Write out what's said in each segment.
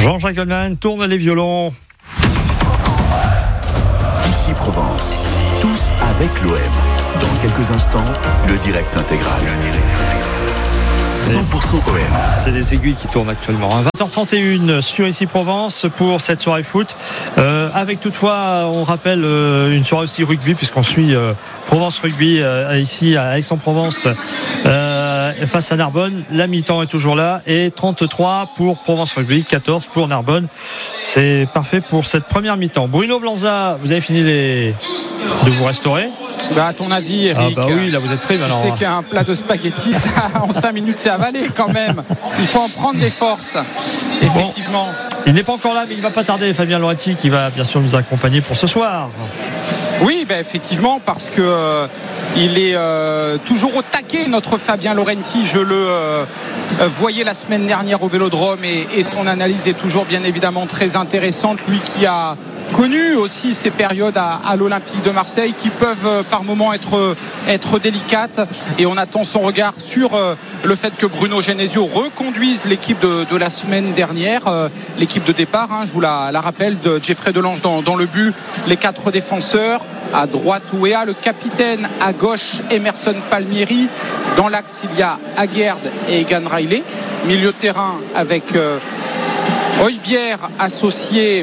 Jean-Jacques Goldman tourne les violons. Ici Provence, tous avec l'OM. Dans quelques instants, le direct intégral. 100% OM. C'est les aiguilles qui tournent actuellement. 20h31 sur Ici Provence pour cette soirée foot. Avec toutefois, on rappelle une soirée aussi rugby, puisqu'on suit Provence Rugby ici à Aix-en-Provence face à Narbonne. La mi-temps est toujours là et 33 pour Provence Rugby, 14 pour Narbonne. C'est parfait pour cette première mi-temps. Bruno Blanza, vous avez fini de vous restaurer? À ton avis, Eric? Oui, là vous êtes prêts. Tu sais qu'un plat de spaghettis, en 5 minutes, c'est avalé quand même. Il faut en prendre des forces. Effectivement. Bon, il n'est pas encore là, mais il ne va pas tarder. Fabien Loretti qui va bien sûr nous accompagner pour ce soir. Oui, effectivement, parce que il est toujours au taquet, notre Fabien Laurenti. Je le voyais la semaine dernière au Vélodrome et son analyse est toujours bien évidemment très intéressante. Lui qui a connu aussi ces périodes à l'Olympique de Marseille qui peuvent par moments être délicates, et on attend son regard sur le fait que Bruno Genesio reconduise l'équipe de la semaine dernière, l'équipe de départ, je vous la rappelle, de Jeffrey Delange dans le but, les 4 défenseurs à droite Ouéa, le capitaine à gauche Emerson Palmieri, dans l'axe il y a Aguerd et Egan Riley, milieu de terrain avec Højbjerg associé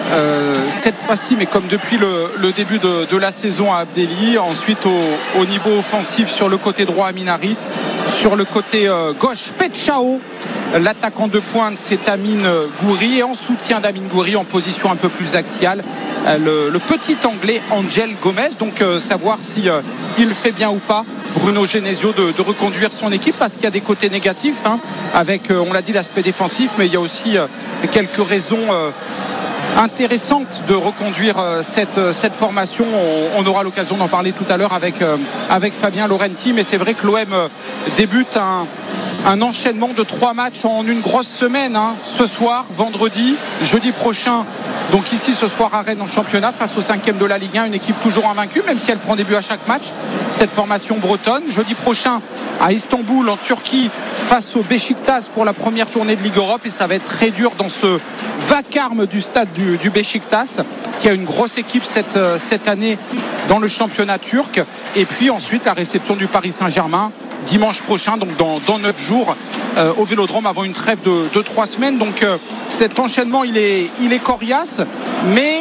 cette fois-ci, mais comme depuis le début de la saison, à Abdelli. Ensuite au niveau offensif, sur le côté droit Amin Harit, sur le côté gauche Petchao, l'attaquant de pointe c'est Amine Gouiri, et en soutien d'Amine Gouiri en position un peu plus axiale le petit anglais Angel Gomez. Donc savoir si il fait bien ou pas Bruno Genesio de reconduire son équipe, parce qu'il y a des côtés négatifs avec, on l'a dit, l'aspect défensif, mais il y a aussi quelques raisons intéressante de reconduire cette formation. On aura l'occasion d'en parler tout à l'heure avec Fabien Laurenti, mais c'est vrai que l'OM débute un enchaînement de 3 matchs en une grosse semaine, ce soir, vendredi, jeudi prochain, donc ici ce soir à Rennes en championnat face au 5e de la Ligue 1, une équipe toujours invaincue même si elle prend des buts à chaque match, cette formation bretonne. Jeudi prochain à Istanbul en Turquie face au Beşiktaş pour la première journée de Ligue Europe, et ça va être très dur dans ce vacarme du stade du Beşiktaş, qui a une grosse équipe cette année dans le championnat turc. Et puis ensuite la réception du Paris Saint-Germain dimanche prochain, donc dans 9 jours au Vélodrome, avant une trêve de 3 semaines. Donc cet enchaînement il est coriace, mais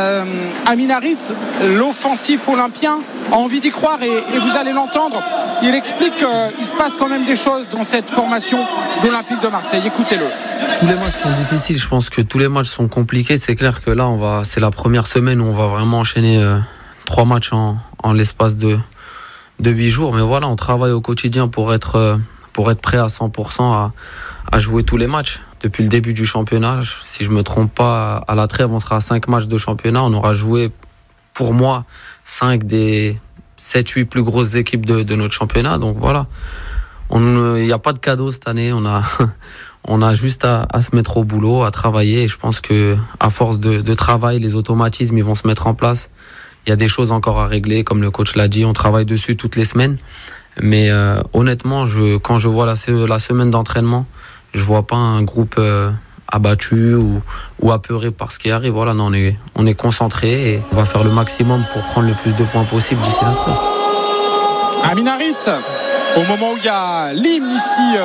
Amin Harit, l'offensif olympien, a envie d'y croire, et vous allez l'entendre, il explique qu'il se passe quand même des choses dans cette formation d'Olympique de Marseille. Écoutez-le. Tous les matchs sont difficiles, je pense que tous les matchs sont compliqués. C'est clair que là c'est la première semaine où on va vraiment enchaîner 3 matchs en l'espace de 8 jours, mais voilà, on travaille au quotidien pour être prêt à 100% à jouer tous les matchs. Depuis le début du championnat, si je me trompe pas, à la trêve, on sera à 5 matchs de championnat. On aura joué, pour moi, 5 des 7-8 plus grosses équipes de notre championnat. Donc voilà, il n'y a pas de cadeau cette année. On a juste à se mettre au boulot, à travailler. Et je pense qu'à force de travail, les automatismes ils vont se mettre en place. Il y a des choses encore à régler, comme le coach l'a dit, on travaille dessus toutes les semaines. Mais honnêtement, quand je vois la semaine d'entraînement, je vois pas un groupe abattu ou apeuré par ce qui arrive. Voilà, non, on est concentré et on va faire le maximum pour prendre le plus de points possible d'ici la trêve. Amin Harit, au moment où il y a l'hymne ici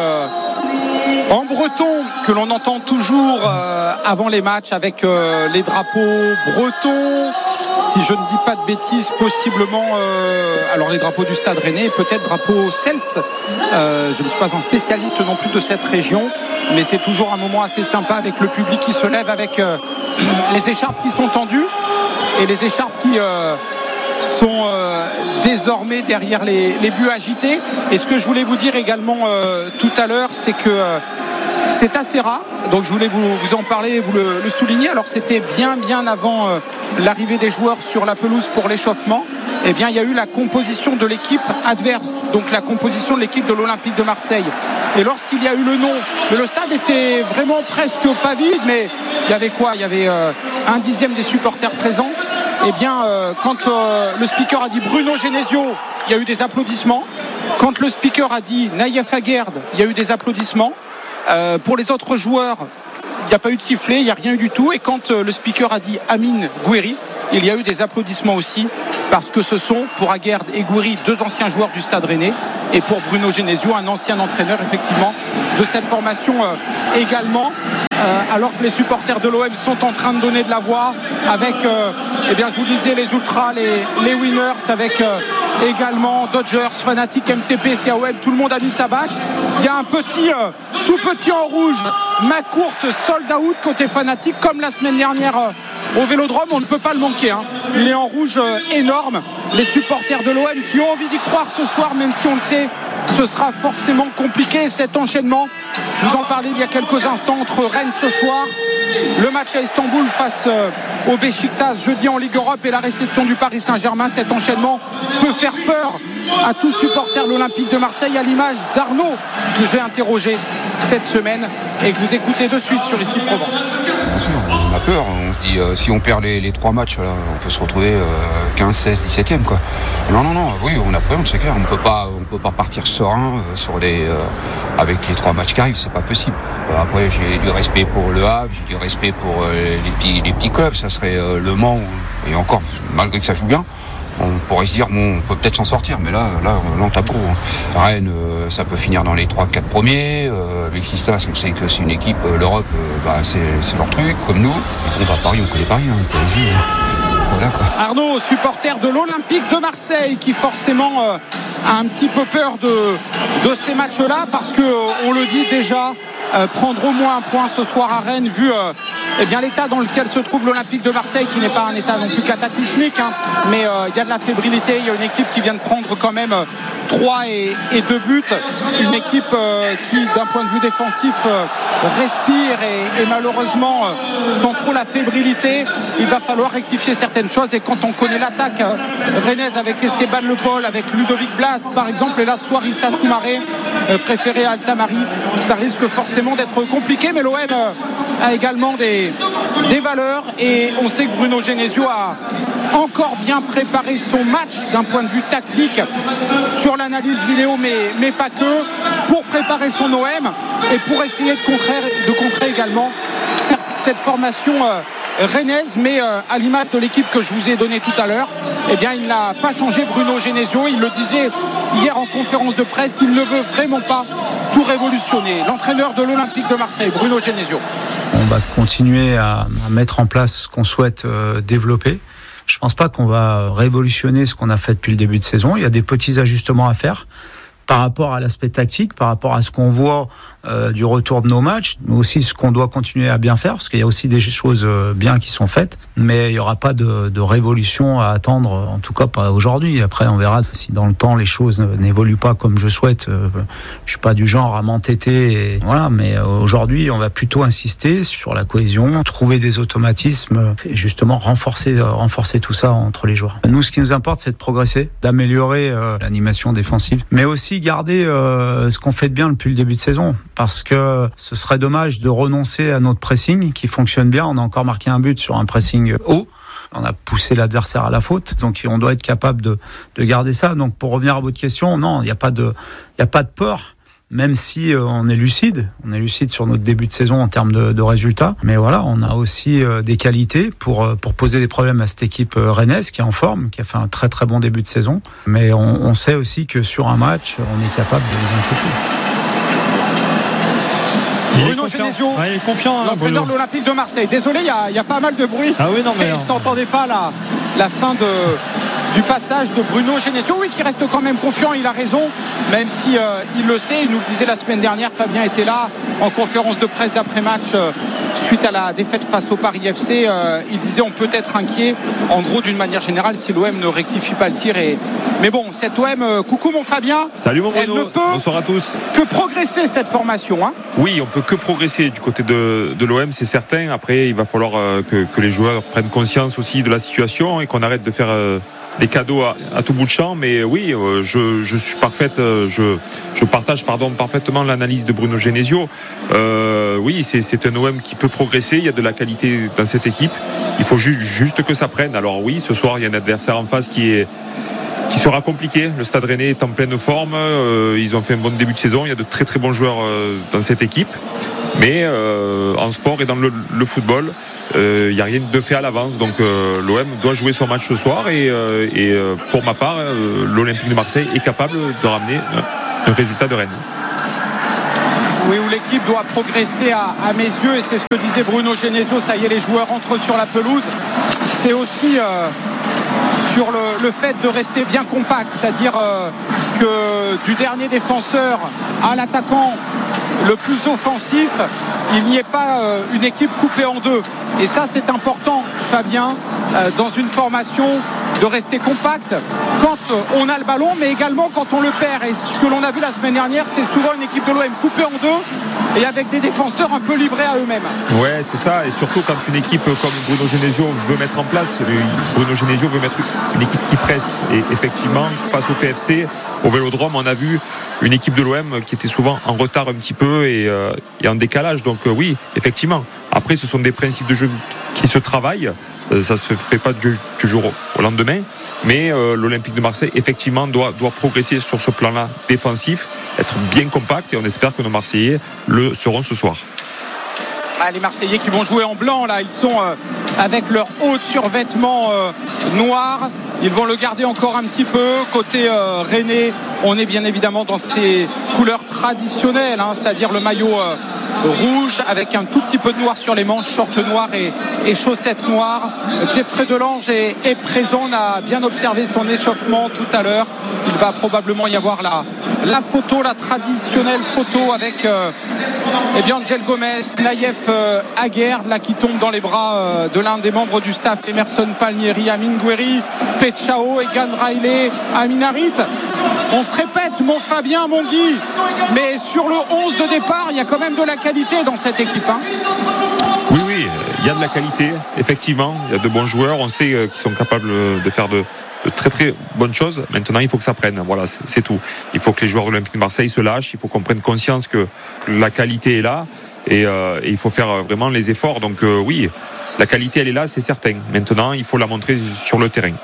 en breton, que l'on entend toujours avant les matchs, avec les drapeaux bretons, si je ne dis pas de bêtises, possiblement alors les drapeaux du Stade Rennais, peut-être drapeau celte. Je ne suis pas un spécialiste non plus de cette région, mais c'est toujours un moment assez sympa avec le public qui se lève, avec les écharpes qui sont tendues et les écharpes qui sont désormais derrière les buts agités. Et ce que je voulais vous dire également tout à l'heure, c'est que c'est assez rare, donc je voulais vous en parler, vous le souligner. Alors c'était bien avant l'arrivée des joueurs sur la pelouse pour l'échauffement. Eh bien il y a eu la composition de l'équipe adverse, donc la composition de l'équipe de l'Olympique de Marseille. Et lorsqu'il y a eu le nom, le stade était vraiment presque pas vide, mais il y avait quoi ? Il y avait 1/10 des supporters présents. Eh bien quand le speaker a dit Bruno Genesio, il y a eu des applaudissements. Quand le speaker a dit Naïef Aguerd, il y a eu des applaudissements. Pour les autres joueurs, n'y a pas eu de sifflet, il n'y a rien eu du tout. Et quand le speaker a dit Amine Gouiri, il y a eu des applaudissements aussi, parce que ce sont pour Aguerd et Gouiri 2 anciens joueurs du Stade Rennais, et pour Bruno Genesio, un ancien entraîneur effectivement de cette formation également. Alors que les supporters de l'OM sont en train de donner de la voix avec, je vous disais, les Ultras, les Winners, avec également Dodgers, Fanatic, MTP, CAOM, tout le monde a mis sa bâche. Il y a un petit, tout petit en rouge, Macourte, sold out côté Fanatic, comme la semaine dernière au Vélodrome, on ne peut pas le manquer, hein. Il est en rouge énorme. Les supporters de l'OM qui ont envie d'y croire ce soir, même si on le sait, ce sera forcément compliqué, cet enchaînement. Je vous en parlais il y a quelques instants entre Rennes ce soir, le match à Istanbul face au Beşiktaş jeudi en Ligue Europe et la réception du Paris Saint-Germain. Cet enchaînement peut faire peur à tous supporters de l'Olympique de Marseille, à l'image d'Arnaud que j'ai interrogé cette semaine et que vous écoutez de suite sur Ici Provence. On a peur, on se dit si on perd les 3 matchs, là, on peut se retrouver 15, 16, 17e quoi. Non, oui, on a peur, c'est clair, on peut pas partir serein avec les 3 matchs qui arrivent, c'est pas possible. Après, j'ai du respect pour le Havre, j'ai du respect pour les petits clubs, ça serait Le Mans, et encore, malgré que ça joue bien, on pourrait se dire, on peut peut-être s'en sortir, mais là on tape gros. Rennes, ça peut finir dans les 3-4 premiers. Beşiktaş, on sait que c'est une équipe, l'Europe, c'est leur truc, comme nous. On va à Paris, on connaît Paris. Voilà, quoi. Arnaud, supporter de l'Olympique de Marseille, qui forcément a un petit peu peur de ces matchs-là, parce qu'on le dit déjà, prendre au moins un point ce soir à Rennes, vu l'état dans lequel se trouve l'Olympique de Marseille, qui n'est pas un état non plus cataclysmique, hein, mais il y a de la fébrilité, il y a une équipe qui vient de prendre quand même 3 et 2 buts, une équipe qui d'un point de vue défensif respire et malheureusement sans trop la fébrilité, il va falloir rectifier certaines choses. Et quand on connaît l'attaque rennaise avec Esteban Le Paul, avec Ludovic Blas par exemple, et là Issa Soumaré préféré à Altamari, ça risque forcément d'être compliqué. Mais l'OM a également des valeurs, et on sait que Bruno Genesio a encore bien préparé son match d'un point de vue tactique sur l'analyse vidéo, mais pas que, pour préparer son OM et pour essayer de contrer également cette formation rennaise. Mais à l'image de l'équipe que je vous ai donnée tout à l'heure, il n'a pas changé Bruno Genesio. Il le disait hier en conférence de presse, il ne veut vraiment pas tout révolutionner. L'entraîneur de l'Olympique de Marseille, Bruno Genesio. On va continuer à mettre en place ce qu'on souhaite développer. Je ne pense pas qu'on va révolutionner ce qu'on a fait depuis le début de saison. Il y a des petits ajustements à faire par rapport à l'aspect tactique, par rapport à ce qu'on voit du retour de nos matchs, mais aussi ce qu'on doit continuer à bien faire, parce qu'il y a aussi des choses bien qui sont faites, mais il n'y aura pas de révolution à attendre, en tout cas pas aujourd'hui. Après, on verra si dans le temps les choses n'évoluent pas comme je souhaite. Je ne suis pas du genre à m'entêter, voilà, mais aujourd'hui, on va plutôt insister sur la cohésion, trouver des automatismes et justement renforcer tout ça entre les joueurs. Nous, ce qui nous importe, c'est de progresser, d'améliorer l'animation défensive, mais aussi garder ce qu'on fait de bien depuis le début de saison, parce que ce serait dommage de renoncer à notre pressing qui fonctionne bien. On a encore marqué un but sur un pressing haut, on a poussé l'adversaire à la faute, donc on doit être capable de garder ça. Donc pour revenir à votre question, non, il n'y a pas de peur, même si on est lucide sur notre début de saison en termes de résultats. Mais voilà, on a aussi des qualités pour poser des problèmes à cette équipe rennaise qui est en forme, qui a fait un très très bon début de saison. Mais on sait aussi que sur un match, on est capable de les inquiéter. Bruno Genesio, il est confiant, l'entraîneur de l'Olympique de Marseille. Désolé, il y a pas mal de bruit. Ah oui, non, mais je n'entendais pas la fin du passage de Bruno Genesio, oui, qui reste quand même confiant. Il a raison, même si il le sait. Il nous le disait la semaine dernière. Fabien était là en conférence de presse d'après-match suite à la défaite face au Paris FC. Il disait on peut être inquiet, en gros, d'une manière générale, si l'OM ne rectifie pas le tir. Mais bon, cette OM, coucou mon Fabien. Salut mon Bruno. Elle ne peut bonsoir à tous. Que progresser cette formation, hein. Oui, on peut que progresser du côté de l'OM, c'est certain. Après, il va falloir que les joueurs prennent conscience aussi de la situation et qu'on arrête de faire des cadeaux à tout bout de champ. Mais oui, je suis je partage parfaitement l'analyse de Bruno Genesio. Oui, c'est un OM qui peut progresser. Il y a de la qualité dans cette équipe. Il faut juste que ça prenne. Alors oui, ce soir, il y a un adversaire en face qui sera compliqué. Le Stade Rennais est en pleine forme. Ils ont fait un bon début de saison. Il y a de très très bons joueurs dans cette équipe. Mais en sport et dans le football, il n'y a rien de fait à l'avance. Donc l'OM doit jouer son match ce soir et pour ma part, l'Olympique de Marseille est capable de ramener un résultat de Rennes. Oui, où l'équipe doit progresser à mes yeux, et c'est ce que disait Bruno Genesio. Ça y est, les joueurs entrent sur la pelouse. C'est aussi sur le fait de rester bien compact, c'est-à-dire que du dernier défenseur à l'attaquant le plus offensif, il n'y ait pas une équipe coupée en deux. Et ça, c'est important, Fabien, dans une formation, de rester compact quand on a le ballon, mais également quand on le perd. Et ce que l'on a vu la semaine dernière, c'est souvent une équipe de l'OM coupée en deux et avec des défenseurs un peu livrés à eux-mêmes. Ouais, c'est ça. Et surtout quand une équipe comme Bruno Genesio veut mettre en place, Bruno Genesio veut mettre une équipe qui presse. Et effectivement, face au PFC, au Vélodrome, on a vu une équipe de l'OM qui était souvent en retard un petit peu et en décalage. Donc oui, effectivement. Après, ce sont des principes de jeu qui se travaillent. Ça ne se fait pas du jour au lendemain, mais l'Olympique de Marseille effectivement doit progresser sur ce plan-là défensif, être bien compact, et on espère que nos Marseillais le seront ce soir. Les Marseillais qui vont jouer en blanc, là, ils sont avec leur haut de survêtement noir. Ils vont le garder encore un petit peu. Côté rennais, on est bien évidemment dans ces couleurs traditionnelles, c'est-à-dire le maillot rouge avec un tout petit peu de noir sur les manches, short noir et chaussettes noires. Geoffrey Delange est présent. On a bien observé son échauffement tout à l'heure. Il va probablement y avoir la photo, la traditionnelle photo avec Angel Gomez, Naïef Aguerd là, qui tombe dans les bras de l'un des membres du staff, Emerson Palmieri, Amine Gouiri, Petchao, Egan Riley, Amin Harit. On se répète, mon Fabien, mon Guy, mais sur le 11 de départ, il y a quand même de la qualité dans cette équipe. Oui, il y a de la qualité, effectivement. Il y a de bons joueurs. On sait qu'ils sont capables de faire de très très bonnes choses. Maintenant, il faut que ça prenne. Voilà, c'est tout. Il faut que les joueurs de l'Olympique de Marseille se lâchent. Il faut qu'on prenne conscience que la qualité est là et il faut faire vraiment les efforts. Donc oui, la qualité elle est là, c'est certain. Maintenant, il faut la montrer sur le terrain.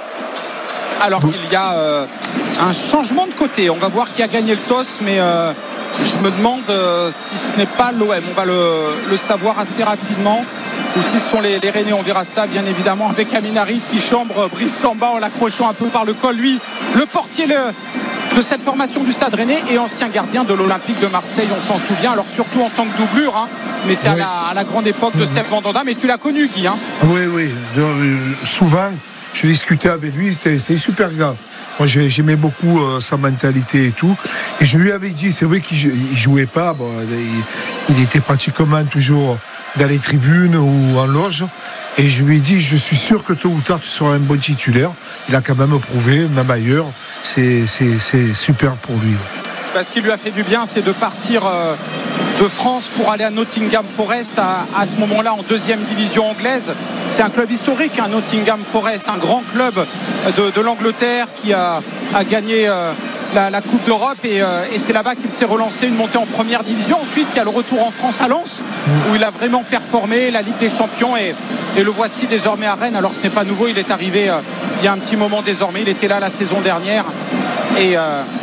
Alors qu'il y a un changement de côté. On va voir qui a gagné le toss, mais je me demande si ce n'est pas l'OM. On va le savoir assez rapidement. Ou si ce sont les Rennais, on verra ça bien évidemment avec Amin Harit qui chambre Brice Samba en l'accrochant un peu par le col. Lui, le portier de cette formation du Stade Rennais et ancien gardien de l'Olympique de Marseille, on s'en souvient. Alors surtout en tant que doublure, mais c'était à la grande époque de Steph Mandanda. Mais tu l'as connu, Guy. Oui. Souvent, je discutais avec lui, c'était super gars. Moi, j'aimais beaucoup sa mentalité et tout. Et je lui avais dit, c'est vrai qu'il jouait pas. Bon, il était pratiquement toujours dans les tribunes ou en loge. Et je lui ai dit, je suis sûr que tôt ou tard, tu seras un bon titulaire. Il a quand même prouvé, même ailleurs. C'est super pour lui. Ce qui lui a fait du bien, c'est de partir de France pour aller à Nottingham Forest à ce moment-là en deuxième division anglaise. C'est un club historique, Nottingham Forest, un grand club de l'Angleterre qui a gagné la Coupe d'Europe et c'est là-bas qu'il s'est relancé, une montée en première division. Ensuite, il y a le retour en France à Lens où il a vraiment performé, la Ligue des Champions et le voici désormais à Rennes. Alors ce n'est pas nouveau, il est arrivé il y a un petit moment désormais, il était là la saison dernière et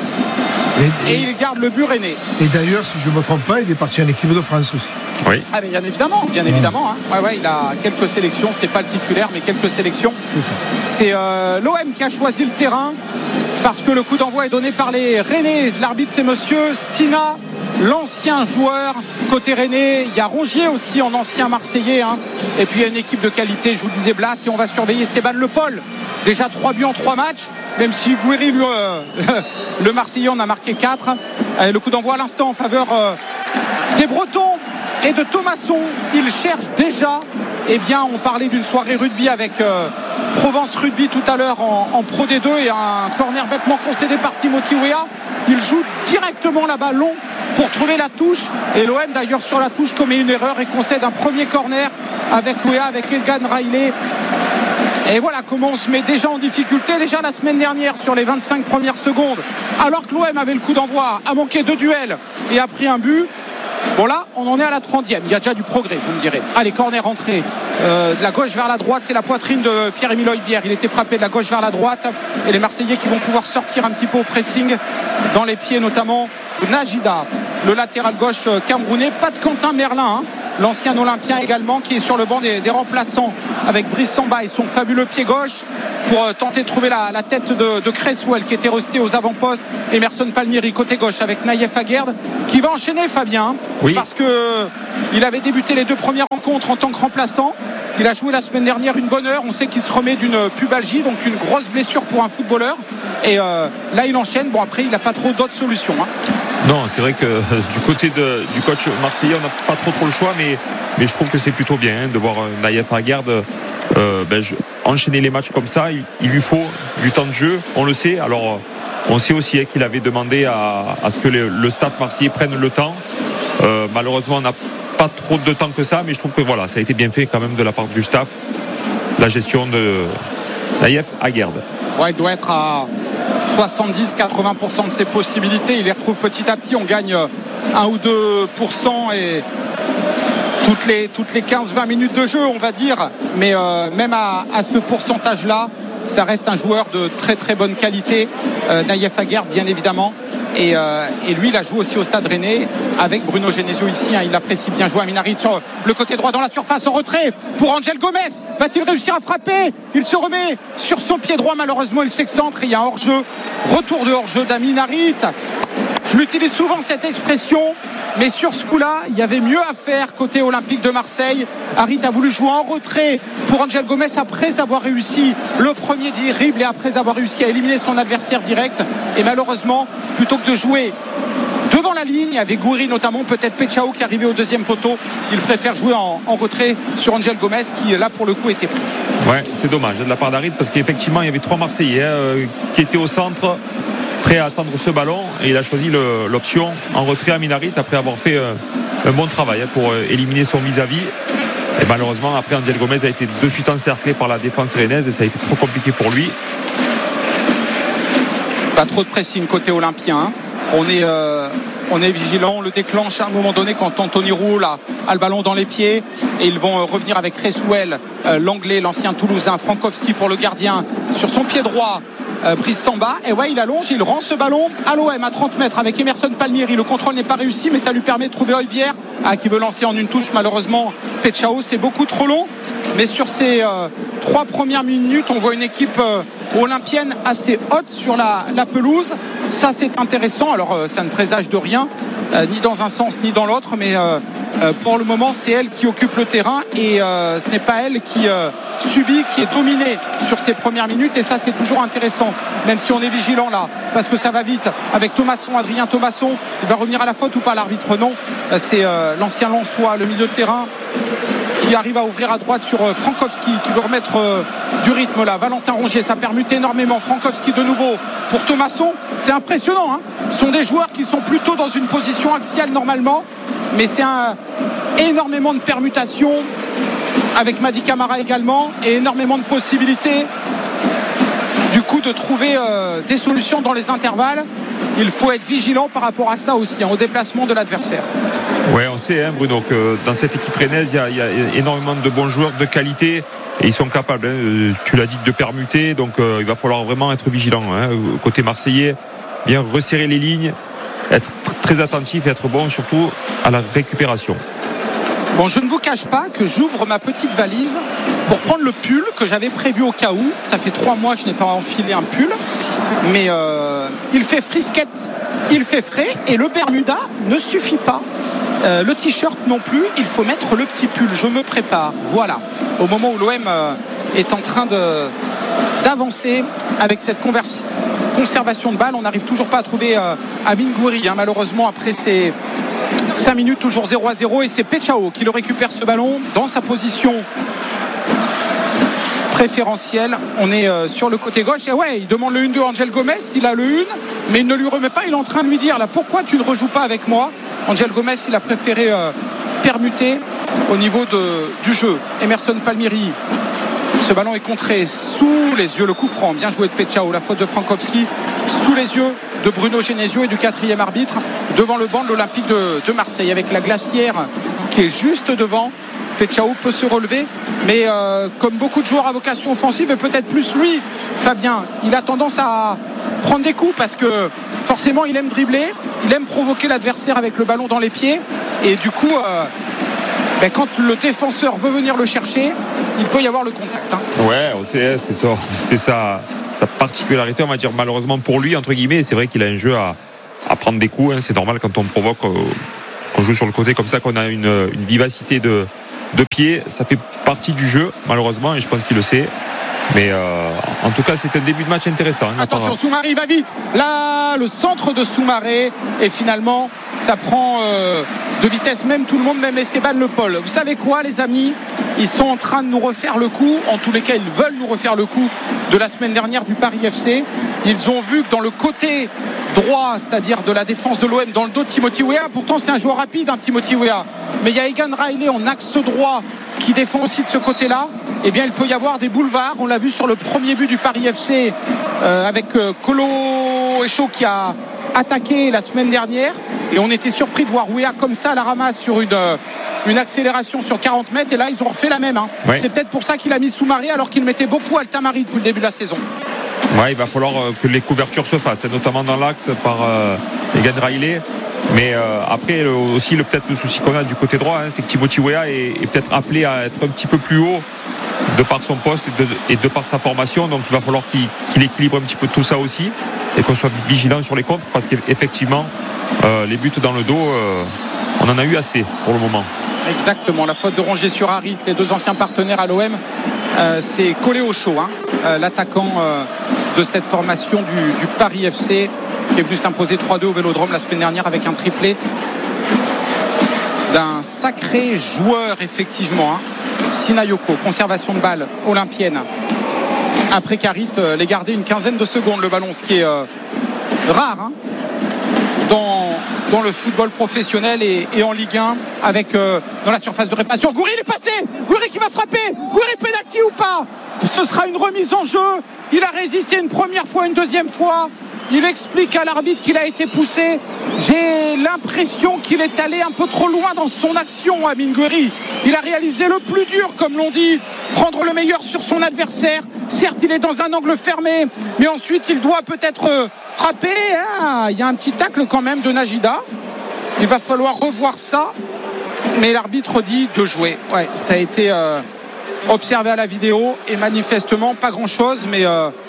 il garde le but rennais. Et d'ailleurs, si je ne me trompe pas, il est parti en équipe de France aussi. Oui. Ah mais bien évidemment. Ouais, il a quelques sélections, c'était pas le titulaire, mais quelques sélections. C'est l'OM qui a choisi le terrain parce que le coup d'envoi est donné par les Rennais. L'arbitre, c'est monsieur Stina, l'ancien joueur côté Rennais. Il y a Rongier aussi en ancien Marseillais. Et puis il y a une équipe de qualité, je vous le disais, Blas, et on va surveiller Stéphane Le Paul. Déjà 3 buts en 3 matchs. Même si Gouiri, le Marseillais, en a marqué 4. Le coup d'envoi à l'instant en faveur des Bretons et de Thomasson. Il cherche déjà. On parlait d'une soirée rugby avec Provence Rugby tout à l'heure en Pro D2 et un corner bêtement concédé par Timothy Weah. Il joue directement la balle long pour trouver la touche. Et l'OM d'ailleurs sur la touche commet une erreur et concède un premier corner avec Weah, avec Egan Riley. Et voilà comment on se met déjà en difficulté. Déjà la semaine dernière sur les 25 premières secondes, alors que l'OM avait le coup d'envoi, a manqué 2 duels et a pris un but. Bon là, on en est à la 30e. Il y a déjà du progrès, vous me direz. Allez, corner rentré de la gauche vers la droite. C'est la poitrine de Pierre-Emile Højbjerg. Il était frappé de la gauche vers la droite. Et les Marseillais qui vont pouvoir sortir un petit peu au pressing dans les pieds notamment de Najida. le latéral gauche camerounais. Pas de Quentin Merlin, hein, l'ancien Olympien également, qui est sur le banc des remplaçants avec Brice Samba et son fabuleux pied gauche pour tenter de trouver la tête de Cresswell qui était resté aux avant-postes. Emerson Palmieri côté gauche avec Naïef Aguerd qui va enchaîner, Fabien, oui. Parce que il avait débuté les 2 premières rencontres en tant que remplaçant. Il a joué la semaine dernière une bonne heure. On sait qu'il se remet d'une pubalgie, donc une grosse blessure pour un footballeur. Et là, il enchaîne. Bon, après, il n'a pas trop d'autres solutions. Hein. Non, c'est vrai que du côté du coach marseillais, on n'a pas trop le choix, mais je trouve que c'est plutôt bien de voir Naïef Aguerd enchaîner les matchs comme ça. Il lui faut du temps de jeu, on le sait. Alors, on sait aussi qu'il avait demandé à ce que le staff marseillais prenne le temps. Malheureusement, on n'a pas trop de temps que ça, mais je trouve que voilà, ça a été bien fait quand même de la part du staff, la gestion de Naïef Aguerd. Ouais, il doit être à 70-80% de ses possibilités. Il les retrouve petit à petit. On gagne 1 ou 2% et toutes les 15-20 minutes de jeu, on va dire. Mais même à ce pourcentage-là, ça reste un joueur de très très bonne qualité. Naïef Aguerd, bien évidemment. Et lui, il a joué aussi au Stade Rennais avec Bruno Genesio ici. Hein, il apprécie bien jouer. Amin Harit sur le côté droit dans la surface en retrait pour Angel Gomez. Va-t-il réussir à frapper? Il se remet sur son pied droit. Malheureusement, il s'excentre et il y a un hors-jeu. Retour de hors-jeu d'Amin Harit. Je l'utilise souvent cette expression, mais sur ce coup-là, il y avait mieux à faire côté Olympique de Marseille. Harit a voulu jouer en retrait pour Angel Gomez après avoir réussi le premier dribble et après avoir réussi à éliminer son adversaire direct. Et malheureusement, plutôt que de jouer devant la ligne avec Gouiri notamment, peut-être Pechao qui arrivait au deuxième poteau, il préfère jouer en retrait sur Angel Gomez qui là pour le coup était pris. Ouais, c'est dommage de la part d'Harit parce qu'effectivement il y avait 3 Marseillais qui étaient au centre prêts à attendre ce ballon et il a choisi l'option en retrait à Amin Harit après avoir fait un bon travail pour éliminer son vis-à-vis. Et malheureusement après Angel Gomez a été de suite encerclé par la défense rennaise et ça a été trop compliqué pour lui. Pas trop de pressing côté olympien, hein. On est vigilant, on le déclenche à un moment donné quand Anthony Roule a le ballon dans les pieds et ils vont revenir avec Cresswell, l'anglais, l'ancien toulousain, Frankowski pour le gardien sur son pied droit. Brice Samba, et ouais, il allonge, il rend ce ballon à l'OM à 30 mètres avec Emerson Palmieri. Le contrôle n'est pas réussi, mais ça lui permet de trouver Hojbjerg qui veut lancer en une touche. Malheureusement, Pechao, c'est beaucoup trop long. Mais sur ces 3 premières minutes, on voit une équipe olympienne assez haute sur la pelouse. Ça, c'est intéressant. Alors, ça ne présage de rien, ni dans un sens ni dans l'autre, mais pour le moment, c'est elle qui occupe le terrain et ce n'est pas elle qui subit, qui est dominée sur ces premières minutes. Et ça, c'est toujours intéressant, même si on est vigilant là, parce que ça va vite avec Thomasson, Adrien Thomasson. Il va revenir à la faute ou pas, l'arbitre? Non, c'est l'ancien Lensois, le milieu de terrain, qui arrive à ouvrir à droite sur Frankowski qui veut remettre du rythme là. Valentin Rongier, ça permute énormément. Frankowski de nouveau pour Thomasson. C'est impressionnant, hein. Ce sont des joueurs qui sont plutôt dans une position axiale normalement, mais c'est énormément de permutations avec Madi Camara également et énormément de possibilités du coup de trouver des solutions dans les intervalles. Il faut être vigilant par rapport à ça aussi, hein, au déplacement de l'adversaire. Ouais, on sait, hein, Bruno, que dans cette équipe rennaise, il y a énormément de bons joueurs de qualité et ils sont capables, hein, tu l'as dit, de permuter. Donc il va falloir vraiment être vigilant, hein, côté marseillais, bien resserrer les lignes, être très attentif et être bon surtout à la récupération. Bon, je ne vous cache pas que j'ouvre ma petite valise pour prendre le pull que j'avais prévu au cas où. Ça fait 3 mois que je n'ai pas enfilé un pull, mais il fait frisquette, il fait frais et le Bermuda ne suffit pas. Le t-shirt non plus, il faut mettre le petit pull. Je me prépare, voilà. Au moment où l'OM est en train d'avancer avec cette conservation de balle, on n'arrive toujours pas à trouver Amine Gouiri, hein, malheureusement après ces 5 minutes, toujours 0-0, et c'est Pechao qui le récupère ce ballon dans sa position préférentielle. On est sur le côté gauche et ouais, il demande le 1 de Angel Gomez, il a le 1 mais il ne lui remet pas, il est en train de lui dire là, pourquoi tu ne rejoues pas avec moi? Angel Gomez, il a préféré permuter au niveau du jeu. Emerson Palmieri, ce ballon est contré sous les yeux, le coup franc, bien joué de Pechao, la faute de Frankowski sous les yeux de Bruno Genesio et du 4e arbitre devant le banc de l'Olympique de Marseille avec la glacière qui est juste devant. Pechao peut se relever, mais comme beaucoup de joueurs à vocation offensive et peut-être plus lui, Fabien, il a tendance à prendre des coups parce que forcément il aime dribbler, il aime provoquer l'adversaire avec le ballon dans les pieds, et du coup quand le défenseur veut venir le chercher, il peut y avoir le contact. Ouais, c'est sa particularité, on va dire, malheureusement pour lui, entre guillemets. C'est vrai qu'il a un jeu à prendre des coups, c'est normal quand on provoque, qu'on joue sur le côté comme ça, qu'on a une vivacité de pied, ça fait partie du jeu malheureusement, et je pense qu'il le sait. Mais en tout cas, c'est un début de match intéressant. Attention, Soumaré va vite. Là, le centre de Soumaré, et finalement, ça prend de vitesse même tout le monde, même Esteban Le Paul. Vous savez quoi, les amis? Ils sont en train de nous refaire le coup. En tous les cas, ils veulent nous refaire le coup de la semaine dernière du Paris FC. Ils ont vu que dans le côté droit, c'est-à-dire de la défense de l'OM, dans le dos de Timothy Weah, pourtant c'est un joueur rapide, Timothy Weah, mais il y a Egan Riley en axe droit qui défend aussi de ce côté-là. Eh bien, il peut y avoir des boulevards. On l'a vu sur le premier but du Paris FC avec Kolo Echo qui a attaqué la semaine dernière, et on était surpris de voir Weah comme ça à la ramasse sur une accélération sur 40 mètres, et là ils ont refait la même. Ouais. C'est peut-être pour ça qu'il a mis Soumaré alors qu'il mettait beaucoup Altamari depuis le début de la saison. Ouais, il va falloir que les couvertures se fassent, notamment dans l'axe par Egan Riley. Mais après aussi peut-être le souci qu'on a du côté droit, c'est que Timothy Weah est peut-être appelé à être un petit peu plus haut de par son poste et de par sa formation. Donc il va falloir qu'il équilibre un petit peu tout ça aussi, et qu'on soit vigilant sur les contres, parce qu'effectivement les buts dans le dos, on en a eu assez pour le moment. Exactement, la faute de Rongier sur Harit, les deux anciens partenaires à l'OM. C'est collé au chaud, l'attaquant de cette formation du Paris FC, qui est venu s'imposer 3-2 au Vélodrome la semaine dernière avec un triplé d'un sacré joueur, effectivement, Sinayoko. Conservation de balle olympienne après qu'Harit l'ait gardé une quinzaine de secondes le ballon, ce qui est rare dans le football professionnel et en Ligue 1, avec dans la surface de réparation. Gouiri, il est passé, Gouiri qui va frapper, Gouiri, pénalty ou pas? Ce sera une remise en jeu. Il a résisté une première fois, une deuxième fois. Il explique à l'arbitre qu'il a été poussé. J'ai l'impression qu'il est allé un peu trop loin dans son action, Amine Gouiri. Il a réalisé le plus dur, comme l'on dit, prendre le meilleur sur son adversaire. Certes, il est dans un angle fermé, mais ensuite il doit peut-être frapper. Il y a un petit tacle quand même de Najida. Il va falloir revoir ça, mais l'arbitre dit de jouer. Ouais, ça a été observé à la vidéo, et manifestement pas grand-chose, mais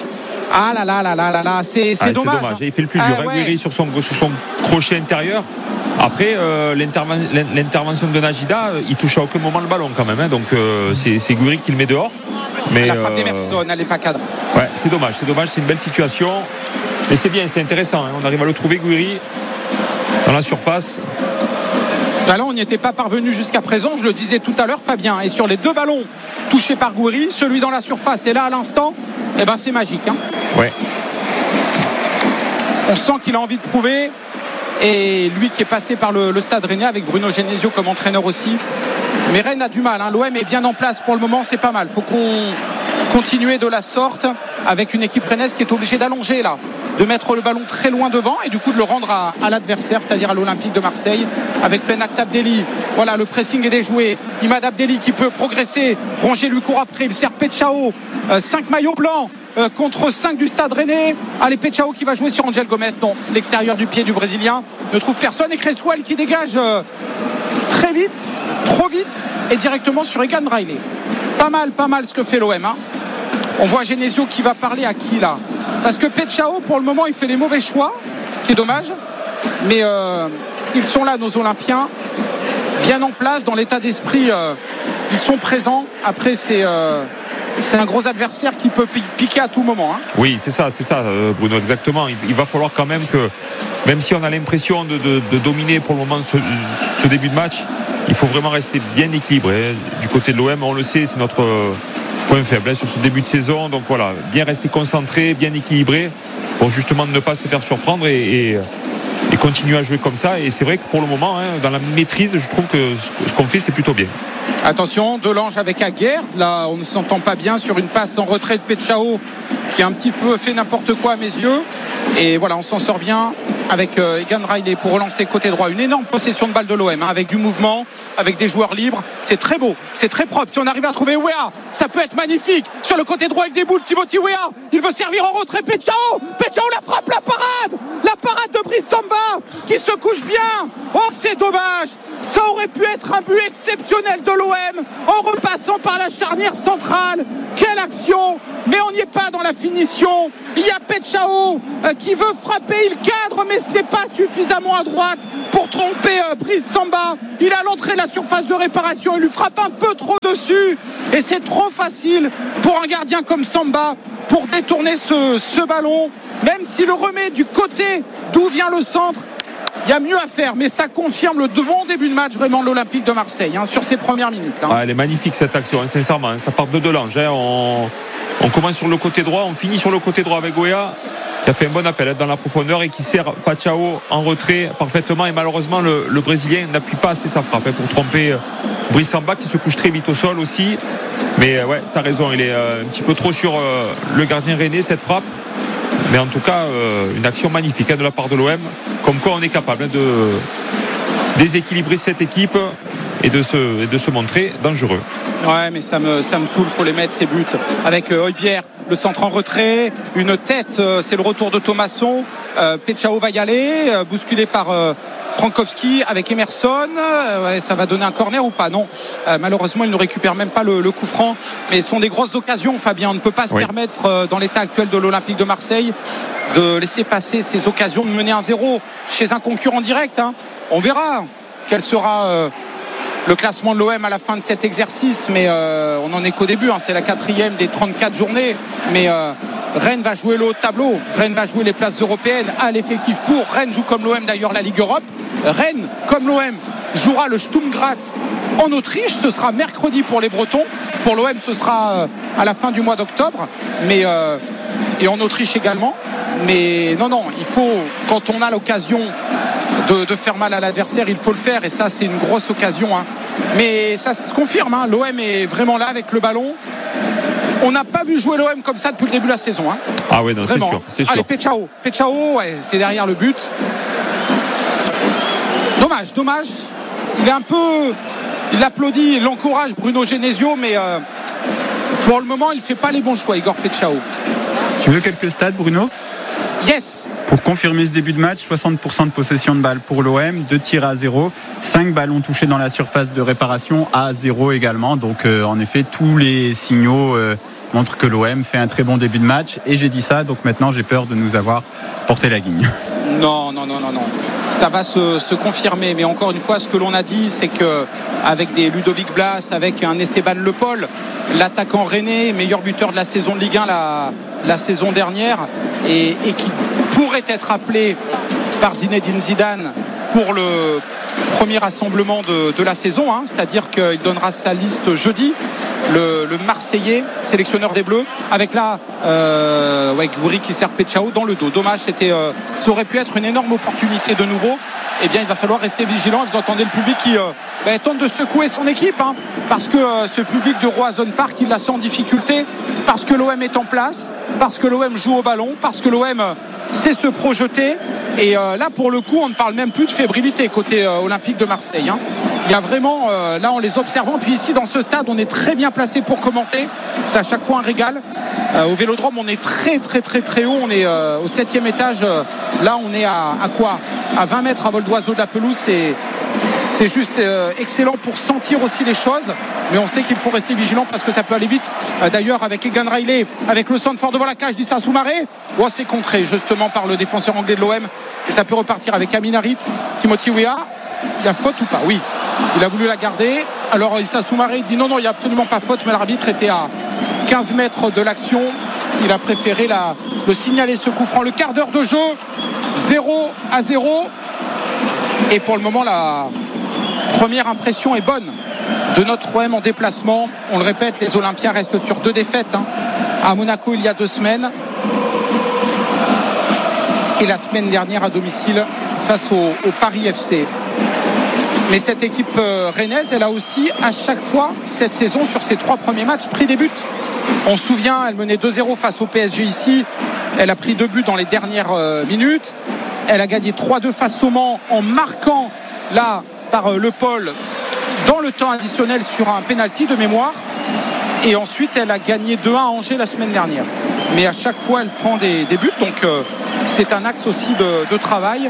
c'est dommage. Il fait le plus dur, Gouiri, sur son crochet intérieur. Après l'intervention de Najida, il touche à aucun moment le ballon quand même, donc c'est Gouiri qui le met dehors. Mais la frappe d'Emerson, elle n'est pas cadre. Ouais, c'est dommage, c'est une belle situation, et c'est bien, c'est intéressant, on arrive à le trouver, Gouiri, dans la surface. Là, on n'y était pas parvenu jusqu'à présent, je le disais tout à l'heure, Fabien, et sur les deux ballons touchés par Gouiri, celui dans la surface et là à l'instant, c'est magique. Ouais. On sent qu'il a envie de prouver, et lui qui est passé par le Stade Rennais avec Bruno Genesio comme entraîneur aussi. Mais Rennes a du mal, l'OM est bien en place pour le moment, c'est pas mal. Il faut qu'on continue de la sorte avec une équipe rennaise qui est obligée d'allonger là, de mettre le ballon très loin devant, et du coup de le rendre à l'adversaire, c'est-à-dire à l'Olympique de Marseille, avec Plenax Abdelli. Voilà, le pressing est déjoué. Imad Abdelli qui peut progresser. Rongier lui court après, il sert Petchao. 5 maillots blancs contre 5 du Stade Rennais. Allez, Petchao qui va jouer sur Angel Gomez. Non, l'extérieur du pied du Brésilien ne trouve personne, et Cresswell qui dégage très vite, trop vite, et directement sur Egan Riley. Pas mal ce que fait l'OM. On voit Genesio qui va parler à qui là? Parce que Petchao, pour le moment, il fait les mauvais choix, ce qui est dommage. Mais ils sont là, nos Olympiens, bien en place, dans l'état d'esprit. Ils sont présents. Après, c'est un gros adversaire qui peut piquer à tout moment. Oui, c'est ça, Bruno, exactement. Il va falloir quand même que, même si on a l'impression de dominer pour le moment ce début de match, il faut vraiment rester bien équilibré. Du côté de l'OM, on le sait, c'est notre point faible sur ce début de saison. Donc voilà, bien rester concentré, bien équilibré, pour justement ne pas se faire surprendre et continuer à jouer comme ça. Et c'est vrai que pour le moment, dans la maîtrise, je trouve que ce qu'on fait, c'est plutôt bien. Attention, Delange avec Aguerd. Là, on ne s'entend pas bien sur une passe en retrait de Petchao, qui a un petit peu fait n'importe quoi à mes yeux. Et voilà, on s'en sort bien. avec Egan Riley pour relancer côté droit. Une énorme possession de balle de l'OM, avec du mouvement, avec des joueurs libres. C'est très beau, c'est très propre. Si on arrive à trouver Weah, ça peut être magnifique. Sur le côté droit, il déboule Timothy Weah. Il veut servir en retrait. Petchao, la frappe, la parade de Brice Samba qui se couche bien. Oh, c'est dommage. Ça aurait pu être un but exceptionnel de l'OM en repassant par la charnière centrale. Quelle action! Mais on n'y est pas dans la finition. Il y a Petchao qui veut frapper, il cadre, mais ce n'est pas suffisamment à droite pour tromper Brice Samba. Il a l'entrée de la surface de réparation, il lui frappe un peu trop dessus et c'est trop facile pour un gardien comme Samba pour détourner ce ballon, même s'il le remet du côté d'où vient le centre. Il y a mieux à faire, mais ça confirme le bon début de match vraiment de l'Olympique de Marseille sur ces premières minutes là. Elle est magnifique cette action, sincèrement, ça part de Delange. On commence sur le côté droit, on finit sur le côté droit avec Weah qui a fait un bon appel dans la profondeur et qui sert Petchao en retrait parfaitement, et malheureusement le Brésilien n'appuie pas assez sa frappe pour tromper Brice Samba qui se couche très vite au sol aussi. Mais ouais, t'as raison, il est un petit peu trop sur le gardien rennais cette frappe. Mais en tout cas, une action magnifique de la part de l'OM, comme quoi on est capable de déséquilibrer cette équipe et de se montrer dangereux. Ouais, mais ça me saoule, faut les mettre ces buts. Avec Højbjerg, le centre en retrait, une tête, c'est le retour de Thomasson. Petchao va y aller, bousculé par Frankowski avec Emerson. Ça va donner un corner ou pas? Non, malheureusement il ne récupère même pas le coup franc, mais ce sont des grosses occasions, Fabien. On ne peut pas se permettre dans l'état actuel de l'Olympique de Marseille de laisser passer ces occasions de mener 1-0 chez un concurrent direct. On verra quel sera le classement de l'OM à la fin de cet exercice, mais on n'en est qu'au début, c'est la 4e des 34 journées, mais Rennes va jouer le haut de tableau, Rennes va jouer les places européennes, à l'effectif pour. Rennes joue comme l'OM d'ailleurs la Ligue Europe. Rennes comme l'OM jouera le Sturm Graz en Autriche, ce sera mercredi pour les Bretons. Pour l'OM ce sera à la fin du mois d'octobre, mais et en Autriche également. Mais non, il faut, quand on a l'occasion de faire mal à l'adversaire, il faut le faire, et ça c'est une grosse occasion. Mais ça se confirme, l'OM est vraiment là avec le ballon. On n'a pas vu jouer l'OM comme ça depuis le début de la saison. Ah oui, non, vraiment. C'est sûr. Allez, Petchao, c'est derrière le but. Dommage. Il applaudit, il encourage Bruno Genesio, mais pour le moment il ne fait pas les bons choix, Igor Petchao. Tu veux quelques stats, Bruno? Yes. Pour confirmer ce début de match, 60% de possession de balle pour l'OM, 2 tirs à 0, 5 ballons touchés dans la surface de réparation à 0 également. Donc en effet, tous les signaux montrent que l'OM fait un très bon début de match. Et j'ai dit ça, donc maintenant j'ai peur de nous avoir porté la guigne. Non. Ça va se confirmer, mais encore une fois, ce que l'on a dit, c'est que avec des Ludovic Blas, avec un Esteban Le Paul, l'attaquant rennais, meilleur buteur de la saison de Ligue 1 la saison dernière, et qui pourrait être appelé par Zinedine Zidane pour le premier rassemblement de la saison, c'est-à-dire qu'il donnera sa liste jeudi, le Marseillais, sélectionneur des Bleus, avec là Gouiri qui sert Petchao dans le dos. Dommage, ça aurait pu être une énorme opportunité de nouveau. Eh bien, il va falloir rester vigilant. Vous entendez le public qui tente de secouer son équipe, parce que ce public de Roazhon Park, il la sent en difficulté, parce que l'OM est en place, parce que l'OM joue au ballon, parce que l'OM sait se projeter. Et là, pour le coup, on ne parle même plus de fébrilité côté Olympique de Marseille. Il y a vraiment, là, en les observant, puis ici dans ce stade, on est très bien placé pour commenter. C'est à chaque fois un régal. Au Vélodrome, on est très haut. On est au 7e étage. Là, on est à quoi? À 20 mètres à vol d'oiseau de la pelouse. C'est juste excellent pour sentir aussi les choses. Mais on sait qu'il faut rester vigilant parce que ça peut aller vite. D'ailleurs, avec Egan Riley, avec le centre fort devant la cage d'Issa Soumaré, c'est contré justement par le défenseur anglais de l'OM. Et ça peut repartir avec Amin Harit, Timothy Weah. Il y a faute ou pas? Oui, il a voulu la garder. Alors Issa Soumaré dit non, il n'y a absolument pas faute, mais l'arbitre était à 15 mètres de l'action. Il a préféré le signaler, ce coup franc. Le quart d'heure de jeu, 0-0. Et pour le moment, la première impression est bonne de notre OM en déplacement. On le répète, les Olympiens restent sur 2 défaites à Monaco il y a 2 semaines, et la semaine dernière à domicile face au Paris FC. Mais cette équipe rennaise, elle a aussi à chaque fois cette saison, sur ses 3 premiers matchs, pris des buts. On se souvient, elle menait 2-0 face au PSG ici. Elle a pris 2 buts dans les dernières minutes. Elle a gagné 3-2 face au Mans en marquant là par Le Paul dans le temps additionnel sur un penalty de mémoire. Et ensuite, elle a gagné 2-1 à Angers la semaine dernière. Mais à chaque fois, elle prend des buts. Donc, c'est un axe aussi de travail.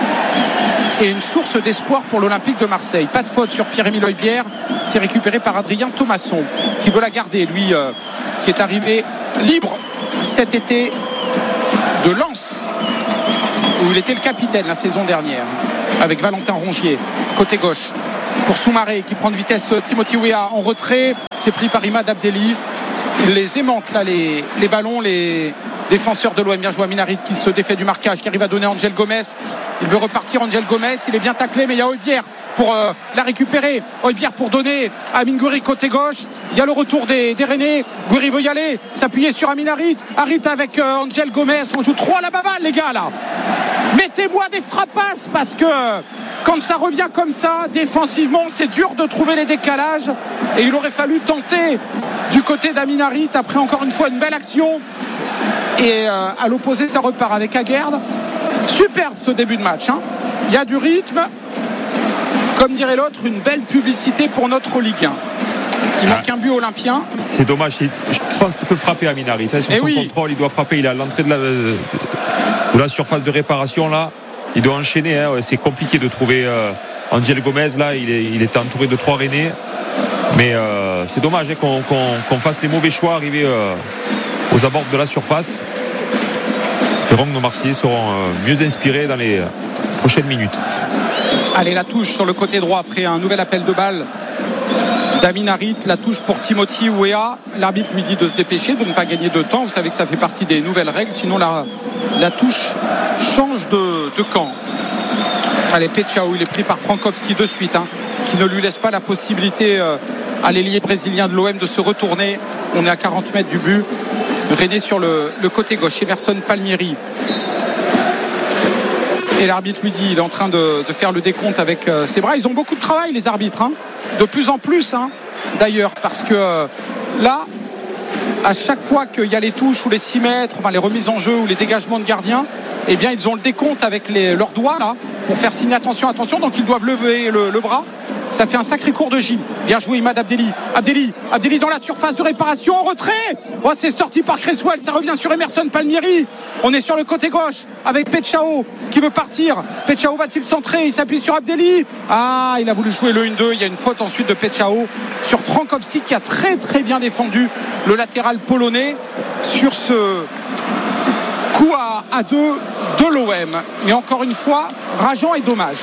Et une source d'espoir pour l'Olympique de Marseille. Pas de faute sur Pierre-Emile Højbjerg. C'est récupéré par Adrien Thomasson, qui veut la garder. Lui, qui est arrivé libre cet été de Lens, où il était le capitaine la saison dernière, avec Valentin Rongier, côté gauche. Pour Soumaré qui prend de vitesse, Timothy Weah en retrait, c'est pris par Imad Abdelli. Il les aimante là les ballons, les défenseurs de l'OM. Bien joué à Minarit qui se défait du marquage, qui arrive à donner Angel Gomez. Il veut repartir Angel Gomez, il est bien taclé, mais il y a Højbjerg pour la récupérer. Højbjerg pour donner à Amine Gouiri côté gauche. Il y a le retour des Rennais. Gouiri veut y aller, s'appuyer sur Amin Harit. Harit avec Angel Gomez. On joue 3 à la baballe les gars là. Mettez-moi des frappasses parce que quand ça revient comme ça, défensivement, c'est dur de trouver les décalages. Et il aurait fallu tenter du côté d'Amin Harit après encore une fois une belle action. Et à l'opposé, ça repart avec Aguerd. Superbe ce début de match. Il y a du rythme. Comme dirait l'autre, une belle publicité pour notre Ligue 1. Il manque un but olympien. C'est dommage. Je pense qu'il peut frapper Amin Harit. Sur son contrôle, il doit frapper. Il est à l'entrée de la surface de réparation là. Il doit enchaîner. C'est compliqué de trouver Angel Gomez là. Il est entouré de 3 Rennais. Mais c'est dommage qu'on fasse les mauvais choix arriver aux abords de la surface. Espérons que nos Marseillais seront mieux inspirés dans les prochaines minutes. Allez, la touche sur le côté droit après un nouvel appel de balle d'Amin Harit. La touche pour Timothy Weah. L'arbitre lui dit de se dépêcher, de ne pas gagner de temps. Vous savez que ça fait partie des nouvelles règles. Sinon, la touche change de camp. Allez, Pechao, il est pris par Frankowski de suite, qui ne lui laisse pas la possibilité à l'ailier brésilien de l'OM de se retourner. On est à 40 mètres du but. René sur le côté gauche. Emerson Palmieri. Et l'arbitre lui dit, il est en train de faire le décompte avec ses bras. Ils ont beaucoup de travail les arbitres, de plus en plus d'ailleurs, parce que là, à chaque fois qu'il y a les touches ou les 6 mètres, les remises en jeu ou les dégagements de gardiens, eh bien ils ont le décompte avec leurs doigts là pour faire signer attention, donc ils doivent lever le bras. Ça fait un sacré cours de gym. Bien joué Imad Abdelli. Abdelli dans la surface de réparation, en retrait. C'est sorti par Cresswell, ça revient sur Emerson Palmieri. On est sur le côté gauche avec Pechao qui veut partir. Pechao va-t-il centrer? Il s'appuie sur Abdelli. Il a voulu jouer le 1-2. Il y a une faute ensuite de Pechao sur Frankowski qui a très très bien défendu le latéral polonais sur ce coup à 2 de l'OM. Mais encore une fois, rageant et dommage.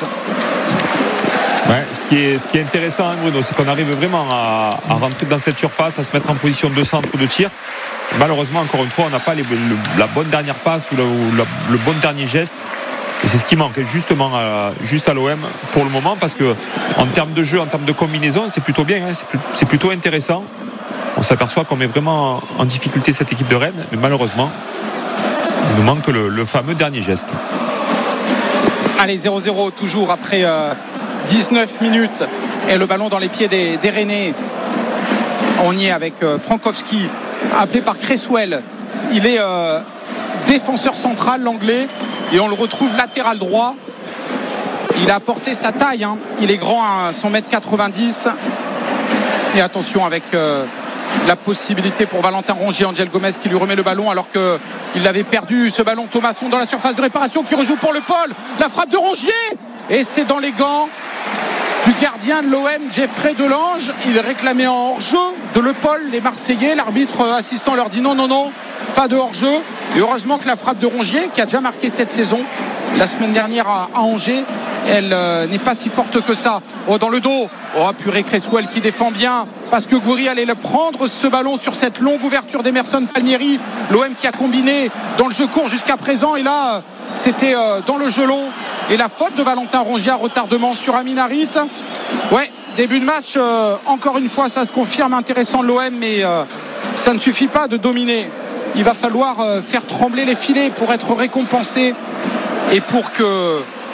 Ce qui est intéressant, Bruno, c'est qu'on arrive vraiment à rentrer dans cette surface, à se mettre en position de centre de tir. Malheureusement, encore une fois, on n'a pas la bonne dernière passe ou le bon dernier geste. Et c'est ce qui manque justement juste à l'OM pour le moment, parce que en termes de jeu, en termes de combinaison, c'est plutôt bien, c'est plutôt intéressant. On s'aperçoit qu'on met vraiment en difficulté cette équipe de Rennes, mais malheureusement, il nous manque le fameux dernier geste. Allez, 0-0 toujours après 19 minutes et le ballon dans les pieds des Rennais. On y est avec Frankowski, appelé par Cresswell. Il est défenseur central, l'anglais, et on le retrouve latéral droit. Il a apporté sa taille, il est grand à 1m90. Et attention avec la possibilité pour Valentin Rongier, Angel Gomez qui lui remet le ballon alors qu'il avait perdu ce ballon. Thomasson dans la surface de réparation qui rejoue pour Le Paul. La frappe de Rongier et c'est dans les gants du gardien de l'OM, Geoffrey Delange. Il réclamait en hors-jeu de Le Paul, les Marseillais. L'arbitre assistant leur dit non, pas de hors-jeu. Et heureusement que la frappe de Rongier, qui a déjà marqué cette saison, la semaine dernière à Angers, elle n'est pas si forte que ça. Dans le dos, purée, Cresswell qui défend bien parce que Gouiri allait le prendre ce ballon sur cette longue ouverture d'Emerson Palmieri. L'OM qui a combiné dans le jeu court jusqu'à présent, et là c'était dans le jeu long. Et la faute de Valentin Rongier, retardement sur Amin Harit. Début de match, encore une fois ça se confirme intéressant de l'OM, mais ça ne suffit pas de dominer. Il va falloir faire trembler les filets pour être récompensé et pour que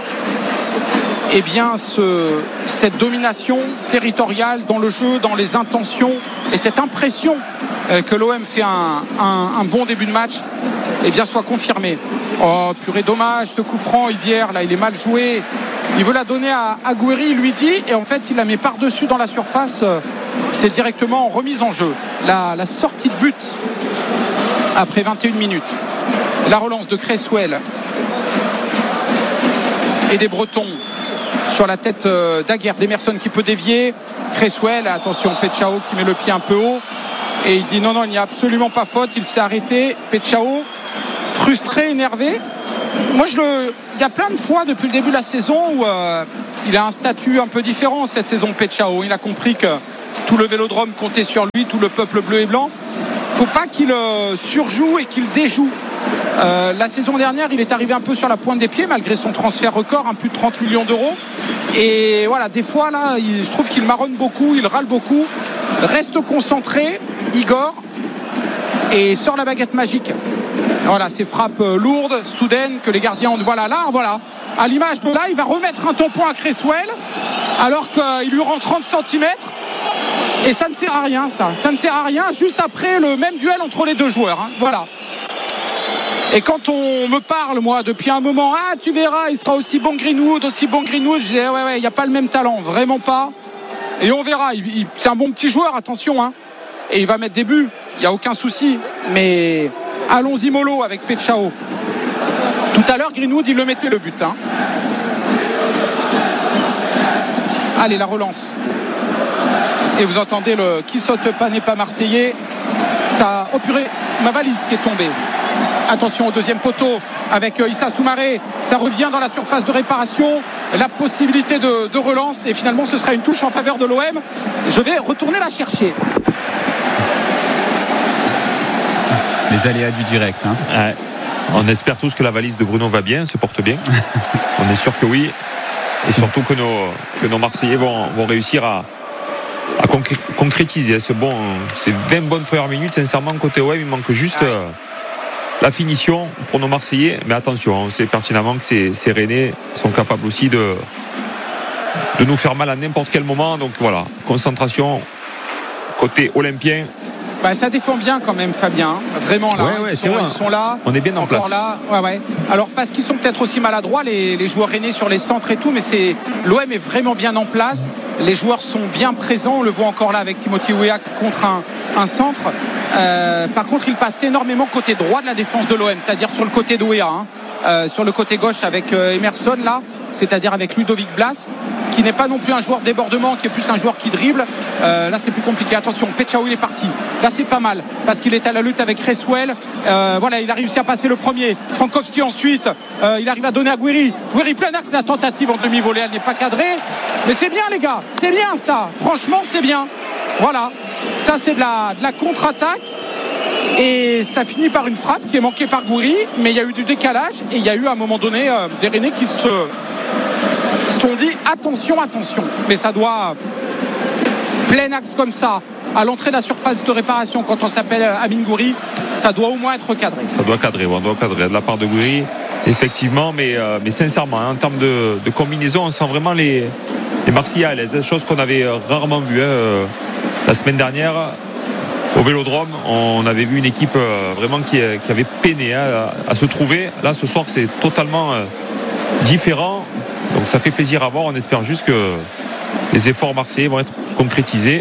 cette domination territoriale dans le jeu, dans les intentions et cette impression que l'OM fait un bon début de match soit confirmée. Oh purée, dommage ce coup franc. Idière là, il est mal joué. Il veut la donner à Gouiri, il lui dit, et en fait il la met par-dessus dans la surface. C'est directement remise en jeu. La sortie de but après 21 minutes. La relance de Cresswell et des Bretons sur la tête d'Aguerd. Emerson qui peut dévier. Cresswell, attention, Petchao qui met le pied un peu haut. Et il dit non, il n'y a absolument pas faute. Il s'est arrêté. Petchao, frustré, énervé. Moi, il y a plein de fois depuis le début de la saison où il a un statut un peu différent cette saison, Petchao. Il a compris que tout le Vélodrome comptait sur lui, tout le peuple bleu et blanc. Il ne faut pas qu'il surjoue et qu'il déjoue. La saison dernière, il est arrivé un peu sur la pointe des pieds malgré son transfert record, plus de 30 millions d'euros. Et voilà, des fois là, je trouve qu'il marronne beaucoup, il râle beaucoup. Reste concentré, Igor, et sort la baguette magique. Voilà, ces frappes lourdes, soudaines, que les gardiens ont. Voilà, à l'image de là, il va remettre un tampon à Cresswell alors qu'il lui rend 30 cm. Et ça ne sert à rien, ça ne sert à rien, juste après le même duel entre les deux joueurs, voilà. Et quand on me parle, moi, depuis un moment, tu verras, il sera aussi bon Greenwood, je disais, ouais, il n'y a pas le même talent, vraiment pas. Et on verra, c'est un bon petit joueur, attention, et il va mettre des buts, il n'y a aucun souci. Mais allons-y mollo avec Petchao. Tout à l'heure, Greenwood, il le mettait le but. Allez, la relance. Et vous entendez le qui saute pas n'est pas marseillais. Ça, oh purée, ma valise qui est tombée. Attention au deuxième poteau avec Issa Soumaré. Ça revient dans la surface de réparation. La possibilité de relance. Et finalement, ce sera une touche en faveur de l'OM. Je vais retourner la chercher. Les aléas du direct. Ouais. On espère tous que la valise de Bruno va bien, se porte bien. On est sûr que oui. Et surtout que nos Marseillais vont réussir à concrétiser ces 20 bonnes premières minutes. Sincèrement, côté OM, il manque juste la finition pour nos Marseillais. Mais attention, on sait pertinemment que ces Rennais sont capables aussi de nous faire mal à n'importe quel moment. Donc voilà, concentration côté olympien. Ça défend bien quand même, Fabien. Vraiment là, ils sont là. On est bien en place. Là. Ouais. Alors parce qu'ils sont peut-être aussi maladroits les joueurs rennais sur les centres et tout, mais l'OM est vraiment bien en place. Les joueurs sont bien présents. On le voit encore là avec Timothy Weah contre un centre. Par contre, il passe énormément côté droit de la défense de l'OM, c'est-à-dire sur le côté de Weah, sur le côté gauche avec Emerson là, c'est-à-dire avec Ludovic Blas, qui n'est pas non plus un joueur débordement, qui est plus un joueur qui dribble. Là c'est plus compliqué. Attention, Petchao il est parti. Là c'est pas mal parce qu'il est à la lutte avec Cresswell. Il a réussi à passer le premier. Frankowski ensuite, il arrive à donner à Gouiri. Gouiri plein axe, la tentative en demi-volée, elle n'est pas cadrée. Mais c'est bien les gars, c'est bien ça. Franchement c'est bien. Voilà, ça c'est de la contre-attaque. Et ça finit par une frappe qui est manquée par Gouiri. Mais il y a eu du décalage et il y a eu à un moment donné des Rennais qui se sont dit attention, mais ça doit plein axe comme ça à l'entrée de la surface de réparation quand on s'appelle Amine Gouiri, ça doit au moins être cadré. Ça doit cadrer de la part de Gouiri effectivement, mais sincèrement en termes de combinaison on sent vraiment les Marseillais à l'aise, chose qu'on avait rarement vue la semaine dernière au Vélodrome. On avait vu une équipe vraiment qui avait peiné à se trouver. Là ce soir c'est totalement différent. Donc ça fait plaisir à voir, on espère juste que les efforts marseillais vont être concrétisés.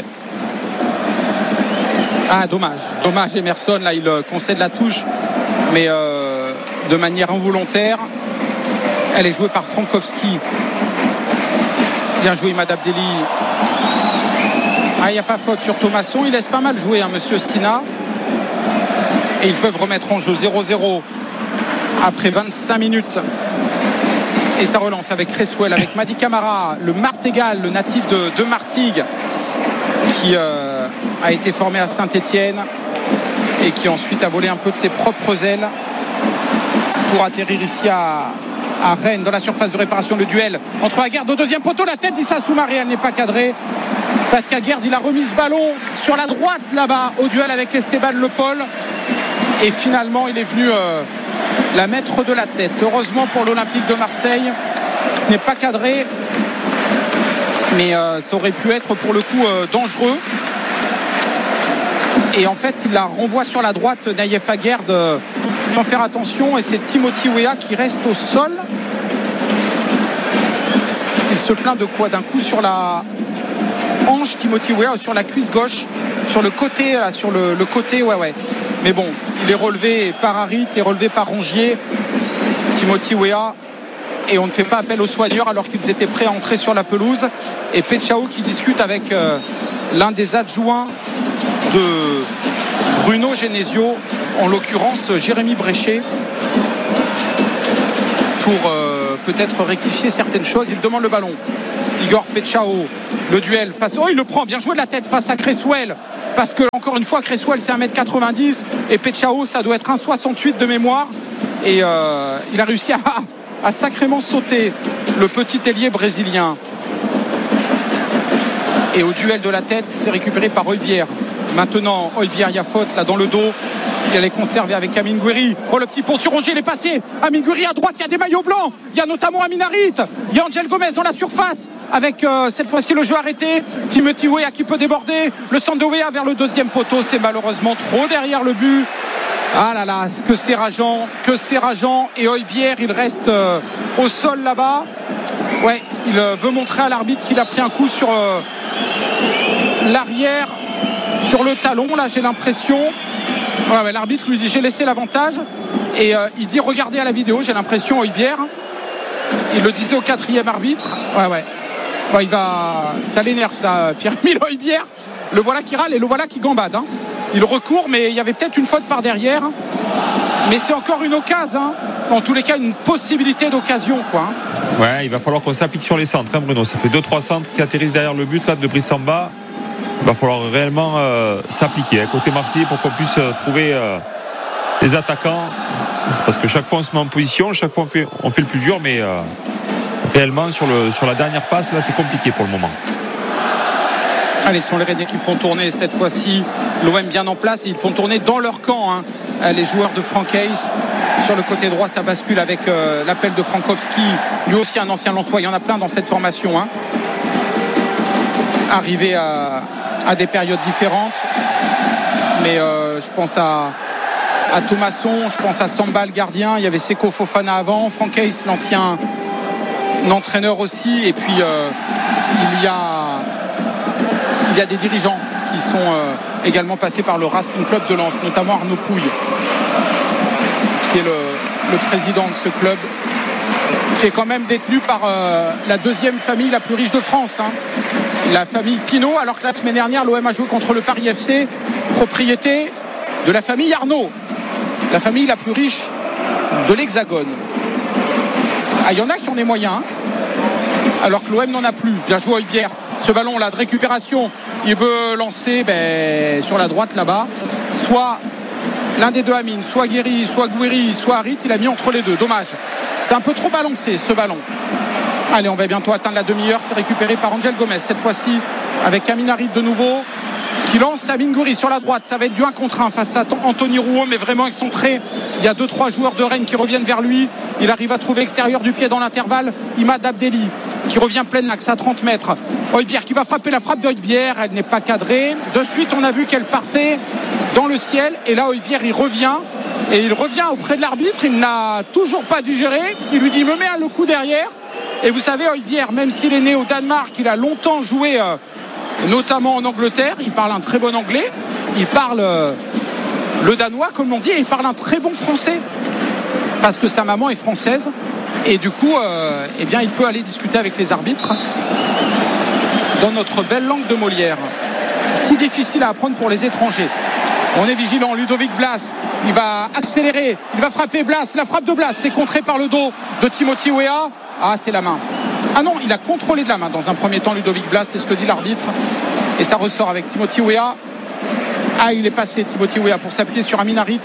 Dommage Emerson, là il concède la touche, mais de manière involontaire. Elle est jouée par Frankowski. Bien joué Imad Abdelli. Il n'y a pas faute sur Thomasson, il laisse pas mal jouer monsieur Skina. Et ils peuvent remettre en jeu 0-0 après 25 minutes. Et ça relance avec Cresswell, avec Madi Camara, le Martégal, le natif de Martigues, qui a été formé à Saint-Étienne et qui ensuite a volé un peu de ses propres ailes pour atterrir ici à Rennes, dans la surface de réparation. Le duel entre Aguerd au deuxième poteau, la tête d'Issa Soumaré, elle n'est pas cadrée parce qu'Aguerd il a remis ce ballon sur la droite là-bas au duel avec Esteban Le Paul et finalement il est venu la mettre de la tête. Heureusement pour l'Olympique de Marseille, ce n'est pas cadré, mais ça aurait pu être pour le coup dangereux. Et en fait il la renvoie sur la droite. Naïef Aguerd sans faire attention, et c'est Timothy Weah qui reste au sol. Il se plaint de quoi? D'un coup sur la hanche, Timothy Weah, sur la cuisse gauche, sur le côté, là, sur le côté, ouais. Mais bon, il est relevé par Harit et relevé par Rongier, Timothy Weah, et on ne fait pas appel aux soigneurs alors qu'ils étaient prêts à entrer sur la pelouse. Et Pechao qui discute avec l'un des adjoints de Bruno Genesio, en l'occurrence Jérémy Bréchet, pour peut-être rectifier certaines choses. Il demande le ballon. Igor Pechao, le duel face... Oh, il le prend, bien joué de la tête face à Cresswell, parce que encore une fois Cresswell c'est 1m90 et Pechao ça doit être 1m68 de mémoire, et il a réussi à sacrément sauter le petit ailier brésilien. Et au duel de la tête, c'est récupéré par Højbjerg. Maintenant Højbjerg, il y a faute là dans le dos. Il allait conserver avec Amine Gouiri. Oh, le petit pont sur Rongier, il est passé. Amine Gouiri à droite, il y a des maillots blancs. Il y a notamment Amin Harit. Il y a Angel Gomez dans la surface, avec cette fois-ci le jeu arrêté. Timothy Weah qui peut déborder. Le centre de Weah vers le deuxième poteau. C'est malheureusement trop derrière le but. Ah là là, que c'est rageant. Et Højbjerg, il reste au sol là-bas. Ouais, il veut montrer à l'arbitre qu'il a pris un coup sur l'arrière, sur le talon. Là, j'ai l'impression. Ouais, l'arbitre lui dit j'ai laissé l'avantage, et il dit regardez à la vidéo, j'ai l'impression. Højbjerg, il le disait au quatrième arbitre. Ouais. Bon, ça l'énerve ça, Pierre-Emile Højbjerg. Le voilà qui râle et le voilà qui gambade, hein. Il recourt, mais il y avait peut-être une faute par derrière, mais c'est encore une occasion, en tous les cas une possibilité d'occasion, quoi. Ouais, il va falloir qu'on s'applique sur les centres, hein, Bruno. Ça fait 2-3 centres qui atterrissent derrière le but là de Brice Samba. Il va falloir réellement s'appliquer côté Marseillais pour qu'on puisse trouver les attaquants, parce que chaque fois on se met en position, chaque fois on fait le plus dur, mais réellement sur la dernière passe là c'est compliqué pour le moment. Allez, ce sont les Rennais qui font tourner cette fois-ci l'OM bien en place, et ils font tourner dans leur camp, hein, les joueurs de Franck Hayes. Sur le côté droit ça bascule avec l'appel de Frankowski, lui aussi un ancien Lensois. Il y en a plein dans cette formation, hein. Arrivé à des périodes différentes, mais je pense à Thomasson, je pense à Samba le gardien, il y avait Seko Fofana avant, Franck Hayes l'ancien entraîneur aussi, et puis il y a des dirigeants qui sont également passés par le Racing Club de Lens, notamment Arnaud Pouille qui est le président de ce club, qui est quand même détenu par la deuxième famille la plus riche de France, hein. La famille Pinault, alors que la semaine dernière l'OM a joué contre le Paris FC, propriété de la famille Arnaud, la famille la plus riche de l'Hexagone. Ah, il y en a qui ont des moyens, hein, alors que l'OM n'en a plus. Bien joué Højbjerg, ce ballon là de récupération, il veut lancer sur la droite là-bas, soit l'un des deux Amine, soit Guéry, soit Gouiri, soit Harit, il a mis entre les deux, dommage, c'est un peu trop balancé ce ballon. Allez, on va bientôt atteindre la demi-heure. C'est récupéré par Angel Gomez, cette fois-ci avec Amin Harit de nouveau, qui lance Amine Gouiri sur la droite. Ça va être du 1 contre 1 face à Anthony Rouault, mais vraiment excentré. Il y a 2-3 joueurs de Rennes qui reviennent vers lui. Il arrive à trouver l'extérieur du pied dans l'intervalle. Imad Abdelli qui revient pleine axe à 30 mètres. Højbjerg qui va frapper, la frappe de Højbjerg, elle n'est pas cadrée. De suite, on a vu qu'elle partait dans le ciel, et là Højbjerg il revient auprès de l'arbitre. Il n'a toujours pas digéré. Il lui dit me mets le coup derrière. Et vous savez, Højbjerg, même s'il est né au Danemark, il a longtemps joué notamment en Angleterre, il parle un très bon anglais, il parle le danois comme on dit, et il parle un très bon français parce que sa maman est française, et du coup il peut aller discuter avec les arbitres dans notre belle langue de Molière, si difficile à apprendre pour les étrangers. On est vigilant, Ludovic Blas, il va accélérer, il va frapper Blas, la frappe de Blas, c'est contré par le dos de Timothy Weah. Ah, c'est la main. Ah non, il a contrôlé de la main dans un premier temps, Ludovic Blas, c'est ce que dit l'arbitre, et ça ressort avec Timothy Weah. Ah, il est passé Timothy Weah pour s'appuyer sur Amin Harit.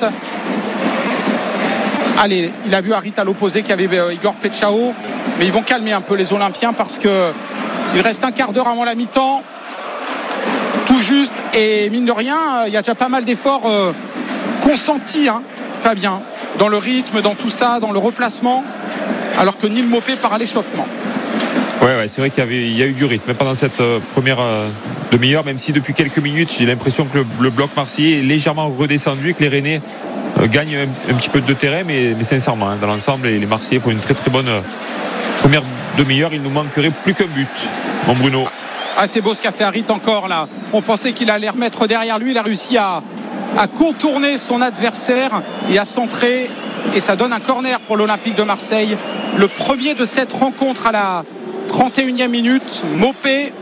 Allez, il a vu Harit à l'opposé qui avait Igor Pechao, mais ils vont calmer un peu les Olympiens parce que il reste un quart d'heure avant la mi-temps, tout juste, et mine de rien il y a déjà pas mal d'efforts consentis, hein, Fabien, dans le rythme, dans tout ça, dans le replacement, alors que Neil Maupay part à l'échauffement. Ouais, c'est vrai qu'il y a eu du rythme pendant cette première demi-heure, même si depuis quelques minutes j'ai l'impression que le bloc marseillais est légèrement redescendu et que les Rennais gagne un petit peu de terrain, mais sincèrement, dans l'ensemble, les Marseillais font une très très bonne première demi-heure. Il nous manquerait plus qu'un but, mon Bruno. Ah, c'est beau ce qu'a fait Harit encore là. On pensait qu'il allait remettre derrière lui. Il a réussi à contourner son adversaire et à centrer. Et ça donne un corner pour l'Olympique de Marseille. Le premier de cette rencontre à la 31e minute. Mopé,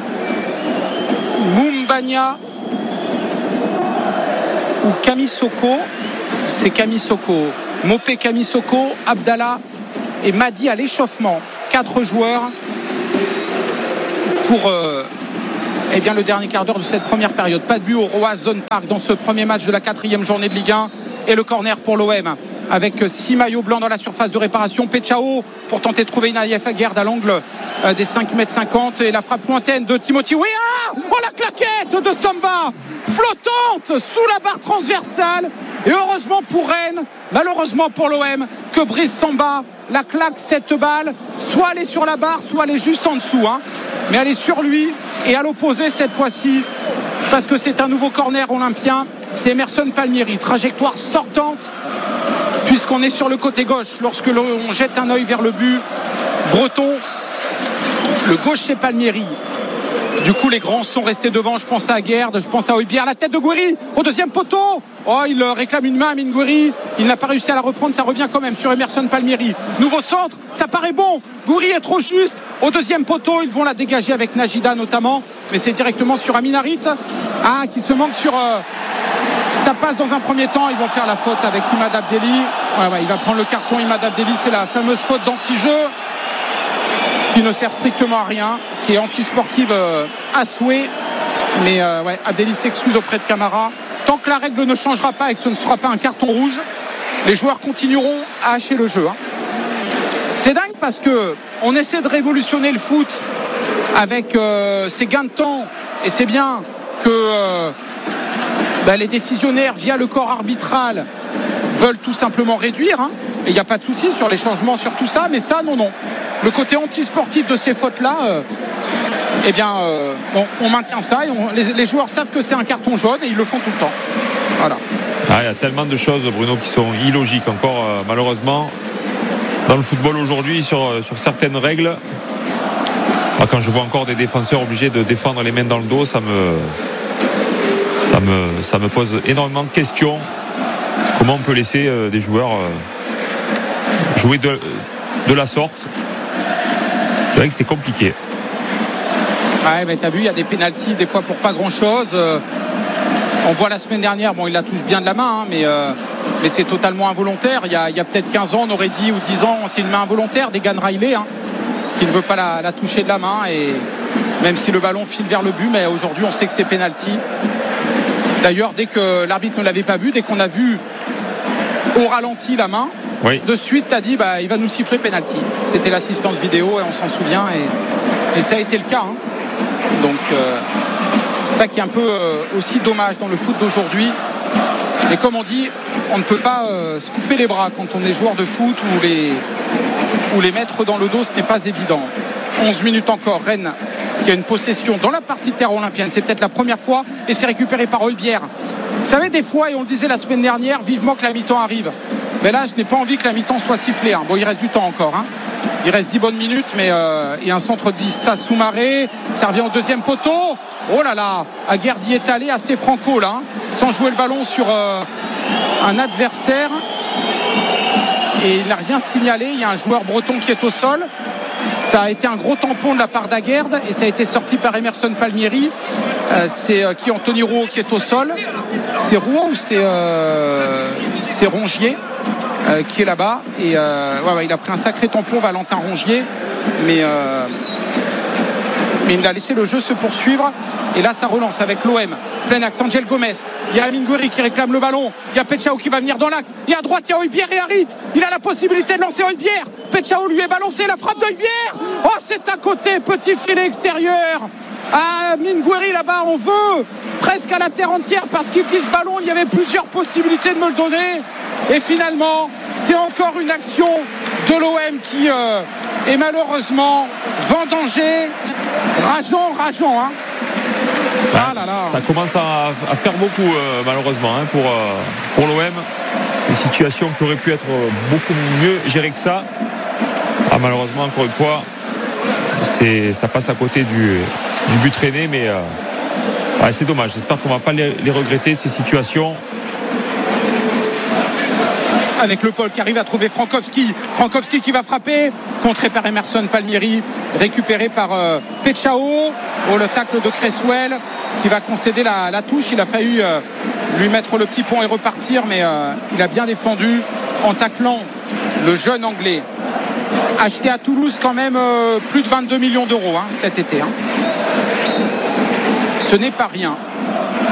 Moumbagna ou Kamisoko. C'est Kamisoko. Mopé, Kamisoko, Abdallah et Madi à l'échauffement. 4 joueurs pour le dernier quart d'heure de cette première période. Pas de but au Roazhon Park dans ce premier match de la 4e journée de Ligue 1. Et le corner pour l'OM avec 6 maillots blancs dans la surface de réparation. Pechao pour tenter de trouver Inaïef Aguerd à l'angle des 5,50 m. Et la frappe lointaine de Timothy Weah. Oh, la claquette de Samba flottante sous la barre transversale. Et heureusement pour Rennes, malheureusement pour l'OM, que Brice Samba la claque cette balle. Soit elle est sur la barre, soit elle est juste en dessous. Mais elle est sur lui et à l'opposé cette fois-ci, parce que c'est un nouveau corner olympien. C'est Emerson Palmieri, trajectoire sortante, puisqu'on est sur le côté gauche. Lorsque l'on jette un œil vers le but breton, le gauche c'est Palmieri. Du coup les grands sont restés devant. Je pense à Aguerd, je pense à Højbjerg, la tête de Gouiri au deuxième poteau. Oh, il réclame une main à Gouiri. Il n'a pas réussi à la reprendre, ça revient quand même sur Emerson Palmieri. Nouveau centre, ça paraît bon. Gouiri est trop juste au deuxième poteau. Ils vont la dégager avec Najida notamment, mais c'est directement sur Amin Harit qui se manque sur ça passe dans un premier temps. Ils vont faire la faute avec Imad Abdelli. Il va prendre le carton. Imad Abdelli, c'est la fameuse faute d'anti-jeu qui ne sert strictement à rien, qui est anti-sportive à souhait. Mais Abdelli s'excuse auprès de Camara. Tant que la règle ne changera pas et que ce ne sera pas un carton rouge, les joueurs continueront à hacher le jeu. C'est dingue parce qu'on essaie de révolutionner le foot avec ces gains de temps, et c'est bien que les décisionnaires via le corps arbitral veulent tout simplement réduire, et il n'y a pas de souci sur les changements, sur tout ça, mais ça non. Le côté anti-sportif de ces fautes-là, on maintient ça et les joueurs savent que c'est un carton jaune et ils le font tout le temps. Voilà. Il y a tellement de choses, Bruno, qui sont illogiques encore, malheureusement, dans le football aujourd'hui, sur certaines règles. Quand je vois encore des défenseurs obligés de défendre les mains dans le dos, ça me pose énormément de questions. Comment on peut laisser des joueurs jouer de la sorte? C'est vrai que c'est compliqué. T'as vu, il y a des pénaltys des fois pour pas grand chose. On voit la semaine dernière, il la touche bien de la main, mais c'est totalement involontaire. Il y a peut-être 15 ans, on aurait dit, ou 10 ans, c'est une main involontaire d'Egan Riley, qui ne veut pas la toucher de la main, et même si le ballon file vers le but, mais aujourd'hui on sait que c'est pénalty. D'ailleurs, dès que l'arbitre ne l'avait pas vu, dès qu'on a vu au ralenti la main, de suite t'as dit il va nous siffler pénalty. C'était l'assistance vidéo et on s'en souvient, et ça a été le cas. Donc ça qui est un peu aussi dommage dans le foot d'aujourd'hui. Mais comme on dit, on ne peut pas se couper les bras quand on est joueur de foot, ou les mettre dans le dos, ce n'est pas évident. 11 minutes encore, Rennes qui a une possession dans la partie de terre olympienne. C'est peut-être la première fois, et c'est récupéré par Højbjerg. Vous savez, des fois, et on le disait la semaine dernière, vivement que la mi-temps arrive. Mais là, je n'ai pas envie que la mi-temps soit sifflée. Bon, il reste du temps encore. Il reste 10 bonnes minutes, mais il y a un centre d'Issa Soumaré. Ça revient au deuxième poteau. Oh là là, Aguerd y est allé assez franco là, sans jouer le ballon sur un adversaire. Et il n'a rien signalé. Il y a un joueur breton qui est au sol. Ça a été un gros tampon de la part d'Aguerd et ça a été sorti par Emerson Palmieri. C'est Anthony Rouault qui est au sol. C'est Rouault ou c'est Rongier qui est là-bas. Et il a pris un sacré tampon, Valentin Rongier. Mais il a laissé le jeu se poursuivre. Et là, ça relance avec l'OM. Plein axe, Angel Gomez. Il y a Amin Gouiri qui réclame le ballon. Il y a Pechao qui va venir dans l'axe. Et à droite, il y a Højbjerg et Harit. Il a la possibilité de lancer Højbjerg. Pechao lui est balancé. La frappe d'Højbjerg. Oh, c'est à côté. Petit filet extérieur. Amin Gouiri là-bas, on veut presque à la terre entière parce qu'il dit ce ballon. Il y avait plusieurs possibilités de me le donner. Et finalement, c'est encore une action de l'OM qui est malheureusement vendangée. Rageant. Ça commence à faire beaucoup malheureusement pour l'OM. des situations qui auraient pu être beaucoup mieux gérées que ça. Malheureusement, encore une fois, ça passe à côté du but traîné, mais c'est dommage. J'espère qu'on ne va pas les regretter, ces situations. Avec Le Paul qui arrive à trouver Frankowski qui va frapper, contré par Emerson Palmieri, récupéré par Pechao. Le tacle de Cresswell qui va concéder la touche. Il a failli lui mettre le petit pont et repartir, mais il a bien défendu en taclant le jeune anglais, acheté à Toulouse quand même plus de 22 millions d'euros cet été. Ce n'est pas rien.